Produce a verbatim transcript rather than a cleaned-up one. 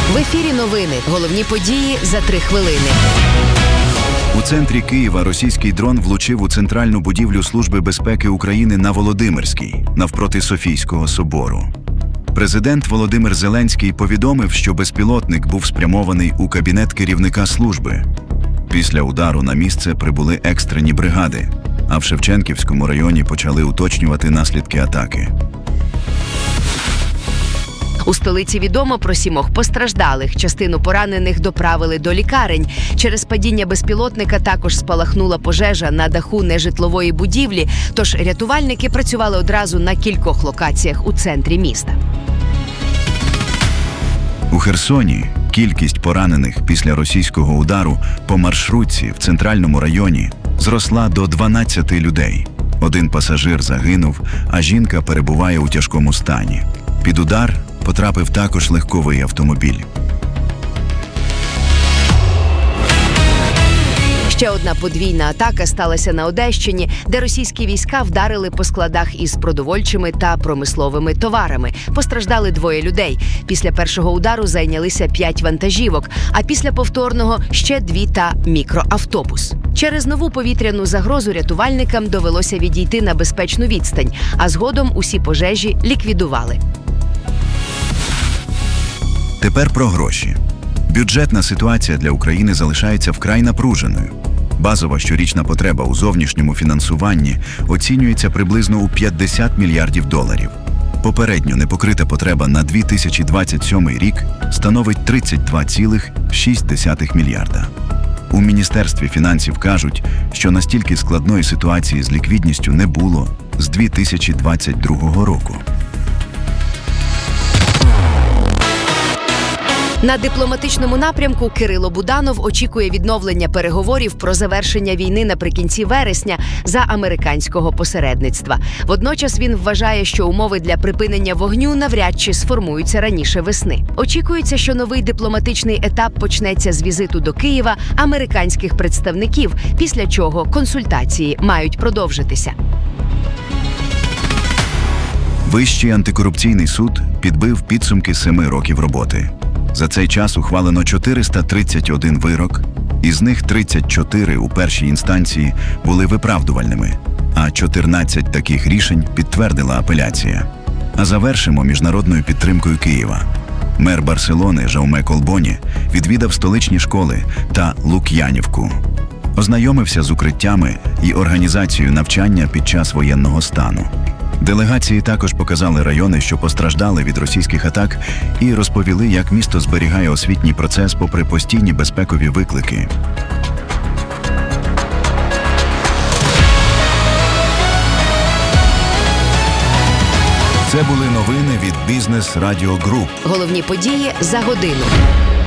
В ефірі новини. Головні події за три хвилини. У центрі Києва російський дрон влучив у центральну будівлю Служби безпеки України на Володимирській, навпроти Софійського собору. Президент Володимир Зеленський повідомив, що безпілотник був спрямований у кабінет керівника служби. Після удару на місце прибули екстрені бригади, а в Шевченківському районі почали уточнювати наслідки атаки. У столиці відомо про сімох постраждалих. Частину поранених доправили до лікарень. Через падіння безпілотника також спалахнула пожежа на даху нежитлової будівлі, тож рятувальники працювали одразу на кількох локаціях у центрі міста. У Херсоні кількість поранених після російського удару по маршрутці в центральному районі зросла до дванадцяти людей. Один пасажир загинув, а жінка перебуває у тяжкому стані. Під удар потрапив також легковий автомобіль. Ще одна подвійна атака сталася на Одещині, де російські війська вдарили по складах із продовольчими та промисловими товарами. Постраждали двоє людей. Після першого удару зайнялися п'ять вантажівок, а після повторного – ще дві та мікроавтобус. Через нову повітряну загрозу рятувальникам довелося відійти на безпечну відстань, а згодом усі пожежі ліквідували. Тепер про гроші. Бюджетна ситуація для України залишається вкрай напруженою. Базова щорічна потреба у зовнішньому фінансуванні оцінюється приблизно у п'ятдесят мільярдів доларів. Попередньо непокрита потреба на дві тисячі двадцять сьомий рік становить тридцять два цілих шість десятих мільярда. У Міністерстві фінансів кажуть, що настільки складної ситуації з ліквідністю не було з дві тисячі двадцять другого року. На дипломатичному напрямку Кирило Буданов очікує відновлення переговорів про завершення війни наприкінці вересня за американського посередництва. Водночас він вважає, що умови для припинення вогню навряд чи сформуються раніше весни. Очікується, що новий дипломатичний етап почнеться з візиту до Києва американських представників, після чого консультації мають продовжитися. Вищий антикорупційний суд підбив підсумки семи років роботи. За цей час ухвалено чотириста тридцять один вирок, із них тридцять чотири у першій інстанції були виправдувальними, а чотирнадцять таких рішень підтвердила апеляція. А завершимо міжнародною підтримкою Києва. Мер Барселони Жауме Колбоні відвідав столичні школи та Лук'янівку. Ознайомився з укриттями і організацією навчання під час воєнного стану. Делегації також показали райони, що постраждали від російських атак, і розповіли, як місто зберігає освітній процес попри постійні безпекові виклики. Це були новини від Бізнес Радіо Груп. Головні події за годину.